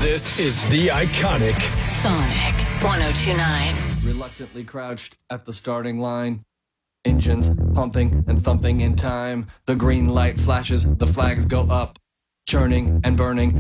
This is the iconic Sonic 1029. Reluctantly crouched at the starting line. Engines pumping and thumping in time. The green light flashes, the flags go up. Churning and burning